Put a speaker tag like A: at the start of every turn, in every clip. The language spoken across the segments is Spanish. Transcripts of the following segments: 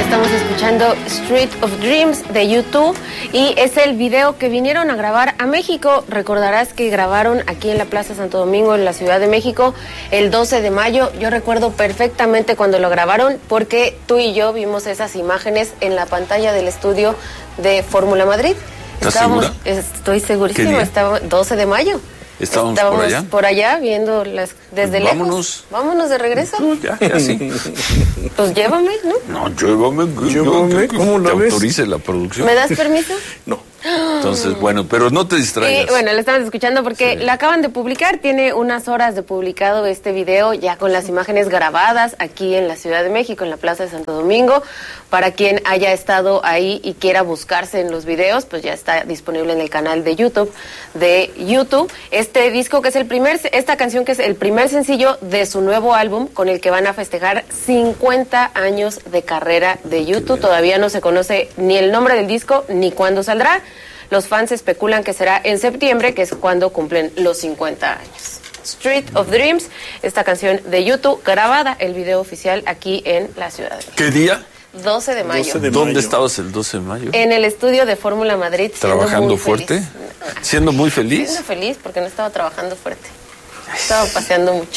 A: Estamos escuchando Street of Dreams de U2 y es el video que vinieron a grabar a México. Recordarás que grabaron aquí en la Plaza Santo Domingo, en la Ciudad de México, el 12 de mayo. Yo recuerdo perfectamente cuando lo grabaron porque tú y yo vimos esas imágenes en la pantalla del estudio de Fórmula Madrid.
B: ¿Estás segura?
A: Estoy segurísima, estaba 12 de mayo.
B: Estábamos
A: por allá viendo desde lejos. Vámonos de regreso.
B: Ya sí.
A: Pues llévame, ¿no?
B: No, llévame.
C: ¿Cómo la ves?
B: Autorice la producción.
A: ¿Me das permiso?
C: No.
B: Entonces, bueno, pero no te distraigas.
A: Bueno, lo estamos escuchando porque la acaban de publicar, tiene unas horas de publicado este video, ya con las imágenes grabadas aquí en la Ciudad de México, en la Plaza de Santo Domingo. Para quien haya estado ahí y quiera buscarse en los videos, pues ya está disponible en el canal de YouTube de U2. Este disco que es esta canción que es el primer sencillo de su nuevo álbum, con el que van a festejar 50 años de carrera de U2. Todavía no se conoce ni el nombre del disco ni cuándo saldrá. Los fans especulan que será en septiembre, que es cuando cumplen los 50 años. Street of Dreams, esta canción de U2, grabada el video oficial aquí en la Ciudad de México.
B: ¿Qué día?
A: 12 de mayo.
B: ¿Dónde estabas el 12 de mayo?
A: En el estudio de Fórmula Madrid.
B: ¿Trabajando fuerte? ¿Siendo muy feliz?
A: Siendo feliz porque no estaba trabajando fuerte. Estaba paseando mucho.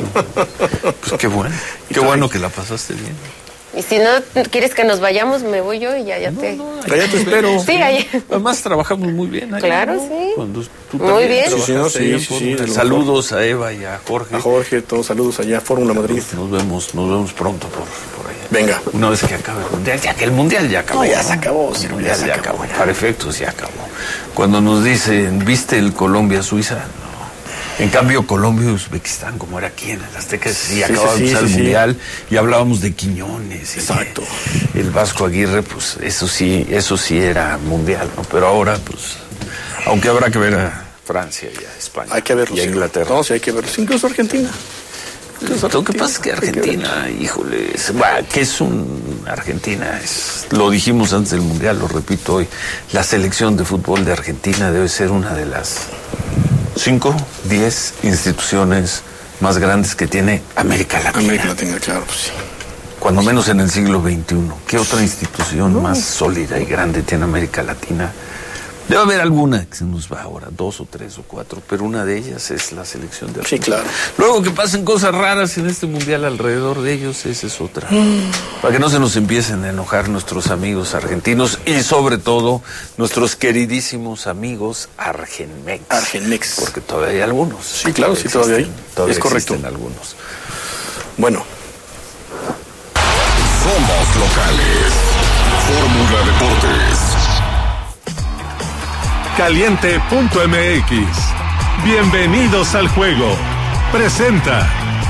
B: Pues qué bueno. Qué bueno que la pasaste bien.
A: Y si no quieres que nos vayamos, me voy yo y allá te
C: espero.
A: Sí, allá.
B: Además trabajamos muy bien ahí.
A: Claro,
B: ¿no?
A: sí.
B: Cuando tú
A: muy bien.
C: Sí.
B: Saludos a Eva y a Jorge.
C: A Jorge, todos saludos allá, Fórmula Madrid.
B: Nos vemos pronto por allá.
C: Venga.
B: Una vez que acabe el mundial, ya que el mundial ya acabó.
C: No, ya se acabó.
B: El mundial ya acabó. Para efectos ya acabó. Cuando nos dicen, ¿viste el Colombia-Suiza? En cambio, Colombia y Uzbekistán, como era aquí en el Azteca, acababa de empezar el Mundial y hablábamos de Quiñones.
C: Exacto.
B: El Vasco Aguirre, pues eso sí era Mundial, ¿no? Pero ahora, pues, aunque habrá que ver a Francia y a España.
C: Hay que verlos.
B: Y a Inglaterra.
C: No, sí hay que verlos. Incluso Argentina.
B: Lo que pasa es que Argentina, híjole, que es Argentina, lo dijimos antes del Mundial, lo repito hoy, la selección de fútbol de Argentina debe ser una de las 5, 10 instituciones más grandes que tiene América Latina.
C: América Latina, claro, pues sí.
B: Cuando menos en el siglo XXI. ¿Qué otra institución más sólida y grande tiene América Latina? Debe haber alguna que se nos va ahora, 2 o 3 o 4, pero una de ellas es la selección de Argentina.
C: Sí, claro.
B: Luego que pasen cosas raras en este mundial alrededor de ellos, esa es otra. Para que no se nos empiecen a enojar nuestros amigos argentinos y sobre todo nuestros queridísimos amigos Argenmex. Porque todavía hay algunos.
C: Sí, claro, sí, todavía hay.
B: Todavía
C: es correcto.
B: Existen algunos.
C: Bueno.
D: Somos locales. Fórmula Deportes.
E: Caliente.mx. Bienvenidos al juego. Presenta.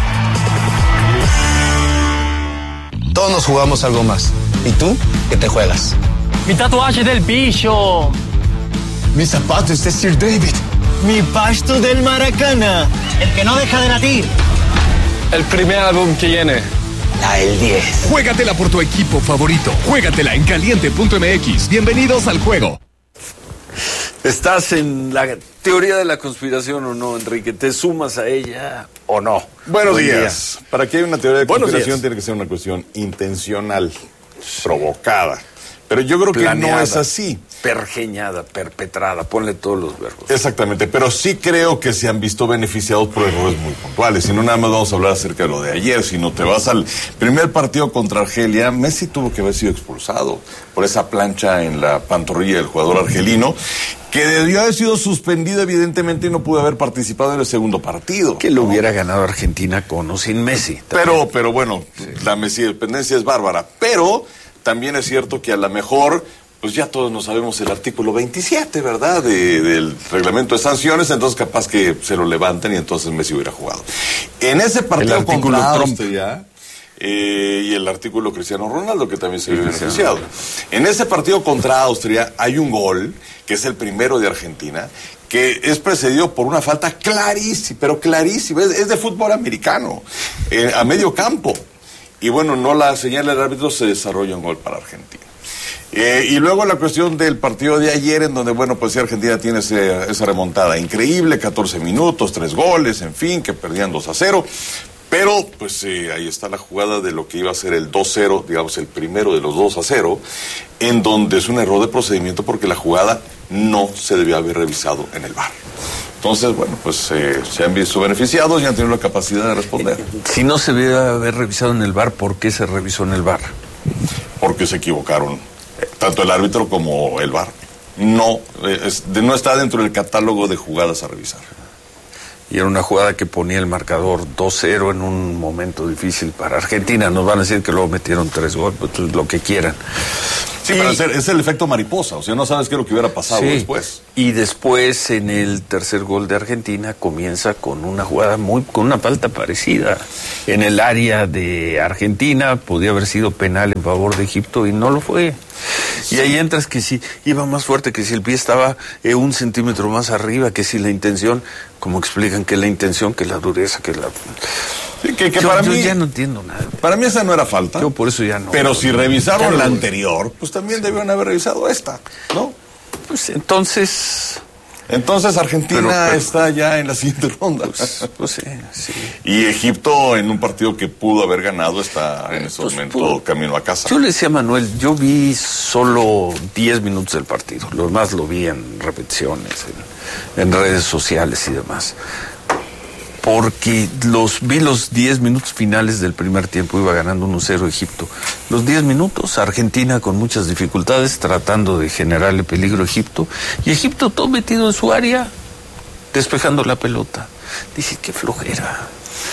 F: Todos nos jugamos algo más. ¿Y tú? ¿Qué te juegas?
G: Mi tatuaje del pillo.
F: Mis zapatos de Sir David.
G: Mi pasto del Maracana. El que no deja de latir.
H: El primer álbum que viene.
F: La del 10.
D: Juégatela por tu equipo favorito. Juégatela en Caliente.mx. Bienvenidos al juego.
B: ¿Estás en la teoría de la conspiración o no, Enrique? ¿Te sumas a ella o no?
I: Buenos días. Para que haya una teoría de conspiración tiene que ser una cuestión intencional, provocada. Pero yo creo que no es así.
B: Pergeñada, perpetrada, ponle todos los verbos.
I: Exactamente, pero sí creo que se han visto beneficiados por errores muy puntuales. Si no, nada más vamos a hablar acerca de lo de ayer. Si no te vas al primer partido contra Argelia, Messi tuvo que haber sido expulsado por esa plancha en la pantorrilla del jugador argelino, que debió haber sido suspendido evidentemente y no pudo haber participado en el segundo partido.
B: Que lo hubiera ganado Argentina con o sin Messi.
I: Pero bueno, la Messi dependencia es bárbara. Pero también es cierto que a lo mejor, pues ya todos no sabemos el artículo 27, ¿verdad? Del reglamento de sanciones, entonces capaz que se lo levanten y entonces Messi hubiera jugado. En ese partido contra Austria, y el artículo Cristiano Ronaldo, que también se vio beneficiado. En ese partido contra Austria hay un gol, que es el primero de Argentina, que es precedido por una falta clarísima, pero clarísima, es de fútbol americano, a medio campo. Y bueno, no la señala el árbitro, se desarrolla un gol para Argentina. Y luego la cuestión del partido de ayer, en donde, bueno, pues sí, Argentina tiene esa remontada increíble, 14 minutos, 3 goles, en fin, que perdían 2-0. Pero, pues ahí está la jugada de lo que iba a ser el 2-0, digamos el primero de los 2-0, en donde es un error de procedimiento porque la jugada no se debió haber revisado en el VAR. Entonces, bueno, pues se han visto beneficiados y han tenido la capacidad de responder.
B: Si no se debe haber revisado en el VAR, ¿por qué se revisó en el VAR?
I: Porque se equivocaron, tanto el árbitro como el VAR. No está dentro del catálogo de jugadas a revisar.
B: Y era una jugada que ponía el marcador 2-0 en un momento difícil para Argentina. Nos van a decir que luego metieron 3 goles, pues lo que quieran.
I: Sí, pero es el efecto mariposa, o sea, no sabes qué es lo que hubiera pasado después.
B: Y después, en el tercer gol de Argentina, comienza con una jugada con una falta parecida. En el área de Argentina, podía haber sido penal en favor de Egipto y no lo fue. Y ahí entras que si iba más fuerte, que si el pie estaba 1 centímetro más arriba, que si la intención, como explican que la intención, que la dureza, que la...
I: Sí, que para mí,
B: yo ya no entiendo nada.
I: Para mí esa no era falta.
B: Yo por eso ya no.
I: Pero si revisaron la anterior, pues también debieron haber revisado esta, ¿no?
B: Pues entonces
I: Argentina está ya en la siguiente ronda.
B: Pues sí.
I: Y Egipto, en un partido que pudo haber ganado, está en ese momento camino a casa.
B: Yo le decía a Manuel, yo vi solo 10 minutos del partido. Lo más lo vi en repeticiones, en redes sociales y demás. Porque vi los 10 minutos finales del primer tiempo, iba ganando 1-0 Egipto. Los 10 minutos, Argentina con muchas dificultades, tratando de generarle peligro a Egipto, y Egipto todo metido en su área, despejando la pelota. Dije, qué flojera,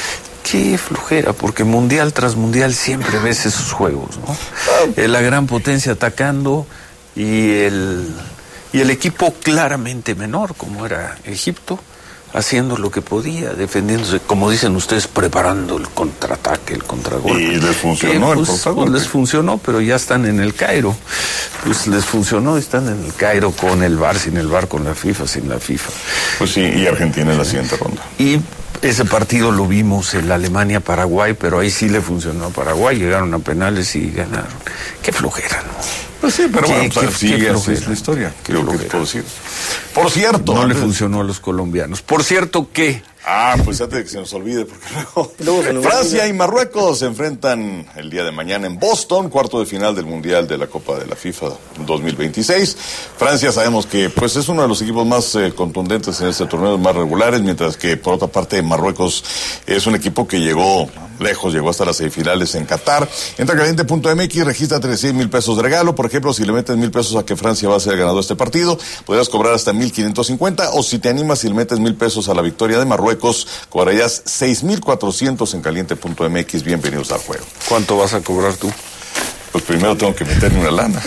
B: porque mundial tras mundial siempre ves esos juegos, ¿no? La gran potencia atacando y el equipo claramente menor, como era Egipto, haciendo lo que podía, defendiéndose, como dicen ustedes, preparando el contraataque, el contragolpe.
I: Y les funcionó el contragolpe.
B: Pues les funcionó, pero ya están en el Cairo. Pues les funcionó, están en el Cairo con el VAR, sin el VAR, con la FIFA, sin la FIFA.
I: Pues sí, y Argentina en la siguiente ronda.
B: Y ese partido lo vimos en la Alemania-Paraguay, pero ahí sí le funcionó a Paraguay, llegaron a penales y ganaron. Qué flojera, ¿no?
I: Pues sí, pero bueno, pues así es la historia, creo que puedo decir. Por cierto...
B: No le funcionó a los colombianos. Por cierto, ¿qué?
I: Pues antes de que se nos olvide, porque luego Francia y Marruecos se enfrentan el día de mañana en Boston, cuarto de final del Mundial de la Copa de la FIFA 2026. Francia sabemos que pues es uno de los equipos más contundentes en este torneo, más regulares, mientras que por otra parte Marruecos es un equipo que llegó lejos, llegó hasta las semifinales en Qatar. Entra a caliente.mx, registra 300,000 pesos de regalo. Por ejemplo, si le metes 1,000 pesos a que Francia va a ser el ganador de este partido, podrías cobrar hasta 1,550, o si te animas y le metes 1,000 pesos a la victoria de Marruecos, cobrarías 6,400 en caliente.mx. Bienvenidos al juego.
B: ¿Cuánto vas a cobrar tú?
I: Pues primero tengo que meterme una lana.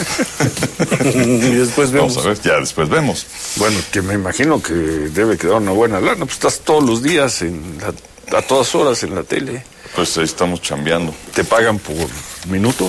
C: Y después vemos.
I: Vamos a ver, ya después vemos.
B: Bueno, que me imagino que debe quedar una buena lana. Pues estás todos los días, a todas horas en la tele.
I: Pues ahí estamos chambeando.
B: ¿Te pagan por minuto?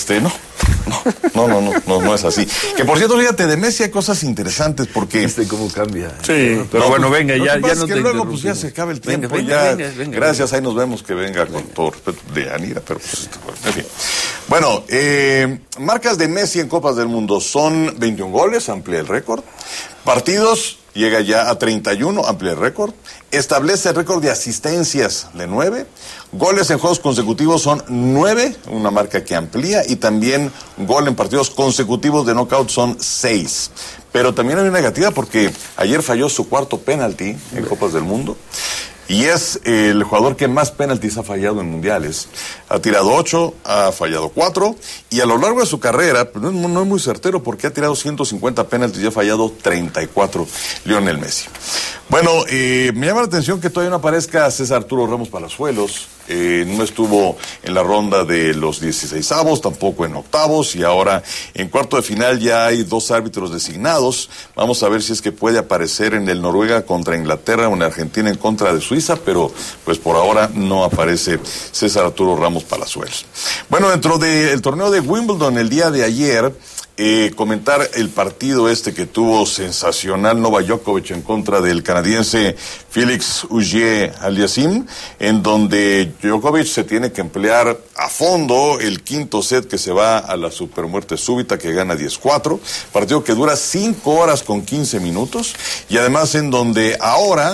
I: No es así. Que por cierto, fíjate, de Messi hay cosas interesantes porque...
B: ¿Cómo cambia?
I: Sí.
B: Pero bueno,
I: pues,
B: venga, ya no te
I: luego pues ya se acaba el tiempo.
B: Venga,
I: Gracias, ahí nos vemos, que venga con todo respeto de Anira, pero pues, en fin. Bueno, marcas de Messi en Copas del Mundo son 21 goles, amplía el récord. Partidos, llega ya a 31, amplía el récord. Establece el récord de asistencias de 9. Goles en juegos consecutivos son 9, una marca que amplía, y también gol en partidos consecutivos de knockout son 6. Pero también hay una negativa porque ayer falló su cuarto penalti en Copas del Mundo. Y es el jugador que más penaltis ha fallado en mundiales. Ha tirado 8, ha fallado 4, y a lo largo de su carrera, pues no es muy certero porque ha tirado 150 penaltis y ha fallado 34, Lionel Messi. Bueno, me llama la atención que todavía no aparezca César Arturo Ramos Palazuelos. No estuvo en la ronda de los 16avos, tampoco en octavos, y ahora en cuarto de final ya hay 2 árbitros designados. Vamos a ver si es que puede aparecer en el Noruega contra Inglaterra o en Argentina en contra de Suiza, pero pues por ahora no aparece César Arturo Ramos Palazuelos. Bueno, dentro del torneo de Wimbledon el día de ayer, comentar el partido que tuvo sensacional Novak Djokovic en contra del canadiense Félix Auger-Aliassime, en donde Djokovic se tiene que emplear a fondo el quinto set, que se va a la supermuerte súbita, que gana 10-4, partido que dura 5 horas con 15 minutos, y además en donde ahora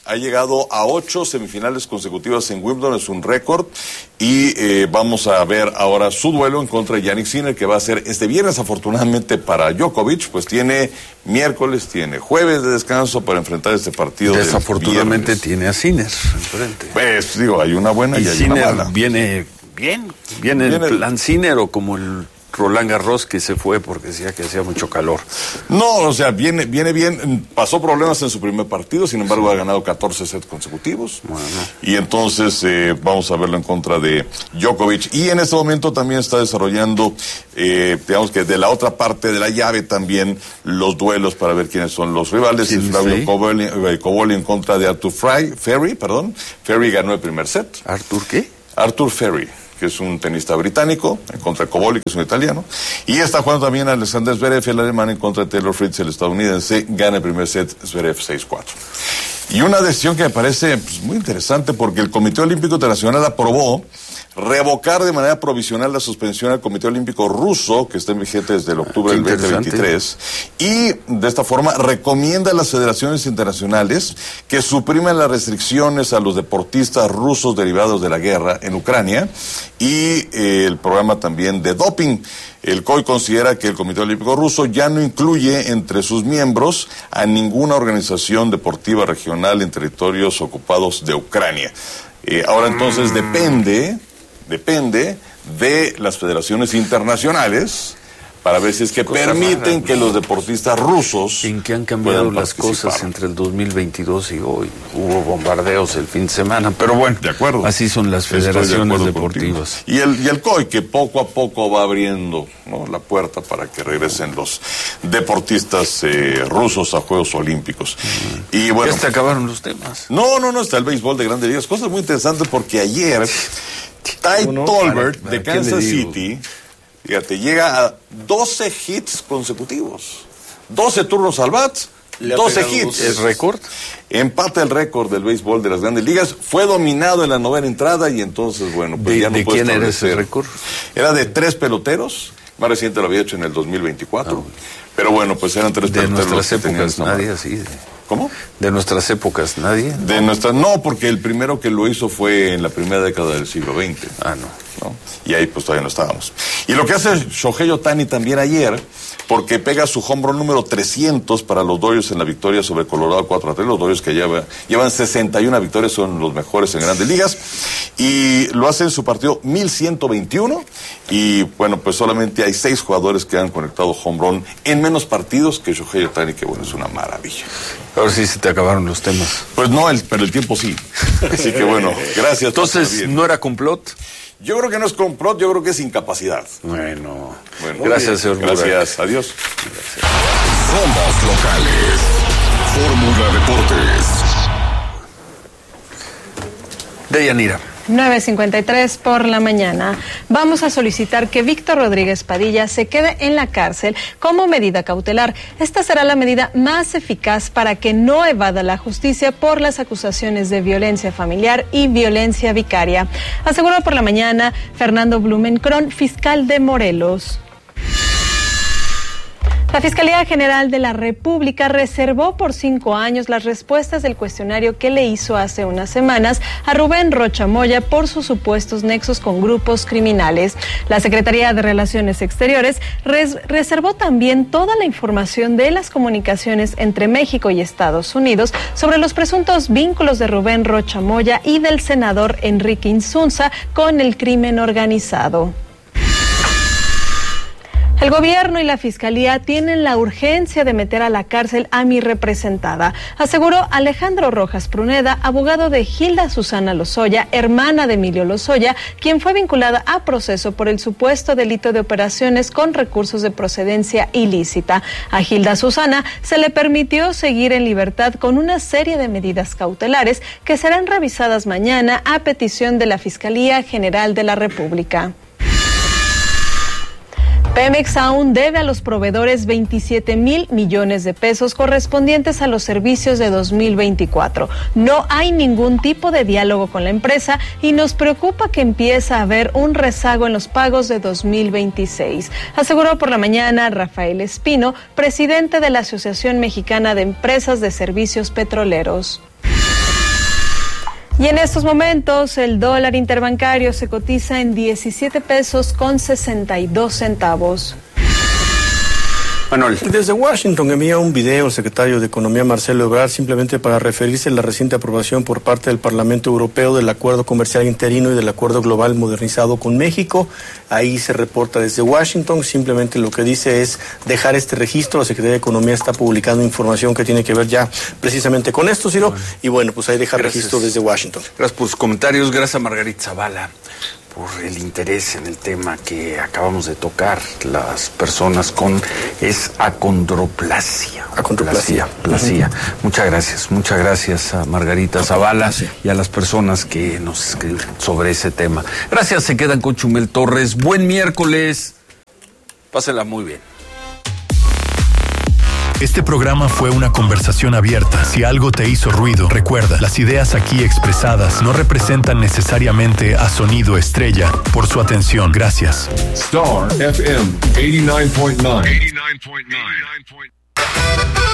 I: ha llegado a 8 semifinales consecutivas en Wimbledon, es un récord. Y vamos a ver ahora su duelo en contra de Jannik Sinner, que va a ser este viernes. Afortunadamente para Djokovic, pues tiene miércoles, tiene jueves de descanso para enfrentar este partido.
B: Desafortunadamente tiene a Sinner enfrente.
I: Pues digo, hay una buena y hay
B: Sinner
I: una mala.
B: Viene el plan Sinner, o como el Roland Garros, que se fue porque decía que hacía mucho calor.
I: No, o sea, viene bien. Pasó problemas en su primer partido, sin embargo ha ganado 14 sets consecutivos. Bueno. Y entonces vamos a verlo en contra de Djokovic. Y en este momento también está desarrollando, digamos que de la otra parte de la llave también, los duelos para ver quiénes son los rivales. Sí, Flavio Cobolli en contra de Arthur Ferry. Ferry ganó el primer set.
B: ¿Arthur qué?
I: Arthur Ferry, que es un tenista británico, en contra de Cobolli, que es un italiano. Y está jugando también Alexander Zverev, el alemán, en contra de Taylor Fritz, el estadounidense. Gana el primer set Zverev 6-4. Y una decisión que me parece muy interesante, porque el Comité Olímpico Internacional aprobó revocar de manera provisional la suspensión al Comité Olímpico Ruso, que está en vigente desde el octubre del 2023, y de esta forma recomienda a las federaciones internacionales que supriman las restricciones a los deportistas rusos derivados de la guerra en Ucrania y el programa también de doping. El COI considera que el Comité Olímpico Ruso ya no incluye entre sus miembros a ninguna organización deportiva regional en territorios ocupados de Ucrania. Ahora entonces depende de las federaciones internacionales para ver si es que permiten que los deportistas rusos...
B: ¿En qué han cambiado las cosas entre el 2022 y hoy? Hubo bombardeos el fin de semana, pero bueno,
I: de acuerdo.
B: Así son las federaciones deportivas.
I: Y el COI, que poco a poco va abriendo, ¿no?, la puerta para que regresen los deportistas rusos a Juegos Olímpicos. Y bueno,
B: ya se acabaron los temas.
I: No, está el béisbol de Grandes Ligas. Cosas muy interesantes, porque ayer Ty Tolbert de Kansas City... Fíjate, llega a 12 hits consecutivos. 12 turnos al bat, 12 hits.
B: ¿Es récord?
I: Empata el récord del béisbol de las Grandes Ligas. Fue dominado en la novena entrada y entonces, bueno, pues ya no puede establecer. ¿De quién era ese récord? Era de 3 peloteros. Más reciente lo había hecho en el 2024. Pero bueno, pues eran 3 peloteros.
B: De nuestras épocas nadie así.
I: ¿Cómo?
B: De nuestras épocas nadie.
I: No, porque el primero que lo hizo fue en la primera década del siglo XX.
B: ¿no?
I: Y ahí pues todavía no estábamos. Y lo que hace Shohei Ohtani también ayer, porque pega su home run número 300 para los Dodgers en la victoria sobre Colorado 4-3. Los Dodgers que llevan 61 victorias, son los mejores en Grandes Ligas. Y lo hace en su partido 1121. Y bueno, pues solamente hay 6 jugadores que han conectado home run en menos partidos que Shohei Ohtani, que bueno, es una maravilla.
B: Ahora sí se te acabaron los temas.
I: Pues no, pero el tiempo sí. Así que bueno, gracias.
B: Entonces, ¿no era complot?
I: Yo creo que no es complot, yo creo que es incapacidad.
B: Bueno, gracias, señor Burak.
I: Gracias, adiós.
D: Gracias. Somos locales. Fórmula Deportes.
B: Deyanira.
J: 9:53 por la mañana. Vamos a solicitar que Víctor Rodríguez Padilla se quede en la cárcel como medida cautelar. Esta será la medida más eficaz para que no evada la justicia por las acusaciones de violencia familiar y violencia vicaria. Aseguró por la mañana Fernando Blumenkron, fiscal de Morelos. La Fiscalía General de la República reservó por 5 años las respuestas del cuestionario que le hizo hace unas semanas a Rubén Rocha Moya por sus supuestos nexos con grupos criminales. La Secretaría de Relaciones Exteriores reservó también toda la información de las comunicaciones entre México y Estados Unidos sobre los presuntos vínculos de Rubén Rocha Moya y del senador Enrique Insunza con el crimen organizado. El gobierno y la fiscalía tienen la urgencia de meter a la cárcel a mi representada, aseguró Alejandro Rojas Pruneda, abogado de Gilda Susana Lozoya, hermana de Emilio Lozoya, quien fue vinculada a proceso por el supuesto delito de operaciones con recursos de procedencia ilícita. A Gilda Susana se le permitió seguir en libertad con una serie de medidas cautelares que serán revisadas mañana a petición de la Fiscalía General de la República. Pemex aún debe a los proveedores 27,000 millones de pesos correspondientes a los servicios de 2024. No hay ningún tipo de diálogo con la empresa y nos preocupa que empiece a haber un rezago en los pagos de 2026. Aseguró por la mañana Rafael Espino, presidente de la Asociación Mexicana de Empresas de Servicios Petroleros. Y en estos momentos el dólar interbancario se cotiza en 17 pesos con 62 centavos.
C: Manuel. Desde Washington envía un video el secretario de Economía Marcelo Ebrard simplemente para referirse a la reciente aprobación por parte del Parlamento Europeo del Acuerdo Comercial Interino y del Acuerdo Global Modernizado con México. Ahí se reporta desde Washington, simplemente lo que dice es dejar este registro. La Secretaría de Economía está publicando información que tiene que ver ya precisamente con esto, Ciro, y bueno, pues ahí deja registro desde Washington.
B: Gracias por sus comentarios, gracias a Margarita Zavala por el interés en el tema que acabamos de tocar, las personas con acondroplasia. Muchas gracias a Margarita Zavala y a las personas que nos escriben sobre ese tema. Gracias, se quedan con Chumel Torres. Buen miércoles, pásenla muy bien.
D: Este programa fue una conversación abierta. Si algo te hizo ruido, recuerda, las ideas aquí expresadas no representan necesariamente a Sonido Estrella. Por su atención, gracias.
E: Star FM 89.9.